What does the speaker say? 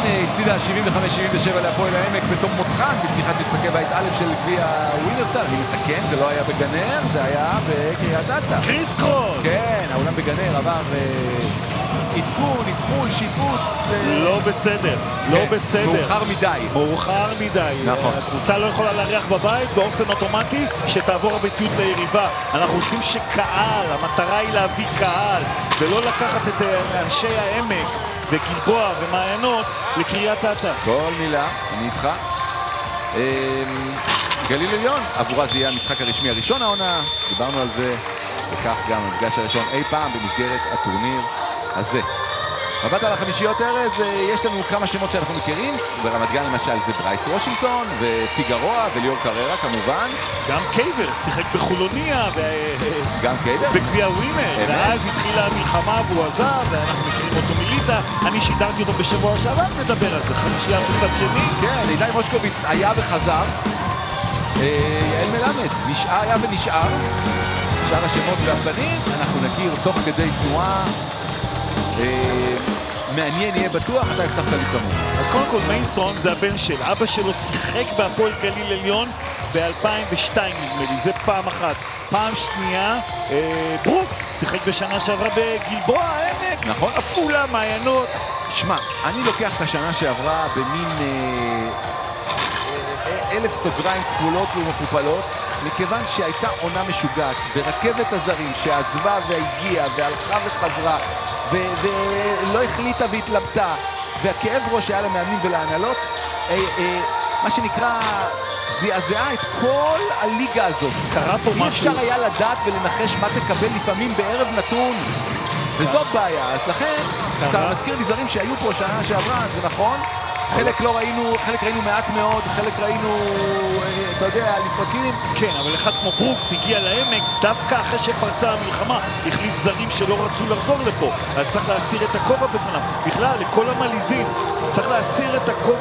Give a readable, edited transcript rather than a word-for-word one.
הפסידה 75-77 להפועל העמק בתום מותחן בפתיחת משחקי בית א' של גביע ווינרסל. אני מתקן, זה לא היה בגנר, זה היה בקריית אתא. קריס קרוס! כן, האולם בגנר עבר עדכון, איתחול, שיפוץ. לא בסדר, לא בסדר. מאוחר מדי. מאוחר מדי. נכון. הקבוצה לא יכולה לארח בבית באופן אוטומטי שתעבור הביתיות ליריבה. אנחנו רוצים שקהל, המטרה היא להביא קהל, ולא לקחת את אנשי העמק וגלבוע ומעיינות לקריית אתא. כל מילה, אני איתך. גליל עליון, עבורה זה יהיה המשחק הרשמי הראשון העונה, דיברנו על זה, וכך גם המפגש הראשון אי פעם במסגרת הטורניר הזה. מבט על החמישיות ארץ, יש לנו כמה שמות שאנחנו מכירים, ברמת גן למשל זה ברייס וושינגטון, ופיגרואה וליאור קררה כמובן. גם קייבר שיחק בחולוניה, גם קייבר. בגביע ווינר, ואז התחילה המלחמה והוא עזב, ואנחנו מכירים אותו מליטה. אני שידרתי אותו בשבוע שעבר, נדבר על זה, חמישייה בצד שני. כן, איתי מושקוביץ היה וחזר. יעל מלמד, היה ונשאר. שאר השמות והפנים, אנחנו נכיר תוך כדי תנועה. מעניין יהיה בטוח, אתה הבטחת לצמוד. אז קודם כל מייסון זה הבן של אבא שלו, שיחק בהפועל גליל עליון ב-2002 נדמה לי, זה פעם אחת. פעם שנייה ברוקס שיחק בשנה שעברה בגלבוע העמק. נכון. עפולה, מעיינות. שמע, אני לוקח את השנה שעברה במין 1000 סוגריים כפולות ומכופלות, מכיוון שהייתה עונה משוגעת ורכבת הזרים שעזבה והגיעה והלכה וחזרה ולא החליטה והתלבטה, והכאב ראש היה למאמנים ולהנהלות, מה שנקרא זעזעה את כל הליגה הזאת. קרה פה משהו. אי אפשר היה לדעת ולנחש מה תקבל לפעמים בערב נתון, וזאת בעיה. אז לכן אתה מזכיר לי זרים שהיו פה שנה שעברה, זה נכון, חלק לא ראינו, חלק ראינו מעט מאוד, חלק ראינו, אתה יודע, לפרקים. כן, אבל אחד כמו ברוקס הגיע לעמק דווקא אחרי שפרצה המלחמה, החליף זרים שלא רצו לחזור לפה. אז צריך להסיר את הכובע בפניו. בכלל, לכל המליזים, צריך להסיר את הכובע